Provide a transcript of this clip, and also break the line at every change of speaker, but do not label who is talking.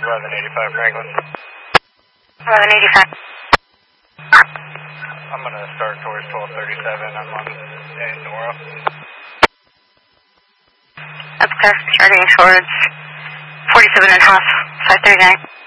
1185 Franklin.
1185.
I'm going to start towards 1237. I'm on Nora.
That's clear. Starting towards 47 and a half, 539.